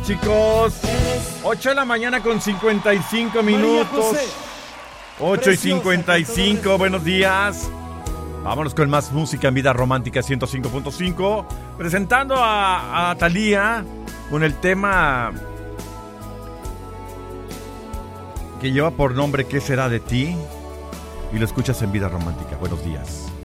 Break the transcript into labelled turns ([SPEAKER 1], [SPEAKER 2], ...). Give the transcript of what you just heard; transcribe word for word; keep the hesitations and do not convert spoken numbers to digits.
[SPEAKER 1] chicos? ocho de la mañana con cincuenta y cinco minutos. ocho y cincuenta y cinco, buenos días. Vámonos con más música en Vida Romántica ciento cinco punto cinco. Presentando a, a Thalía con el tema que lleva por nombre ¿Qué será de ti? Y lo escuchas en Vida Romántica. Buenos días.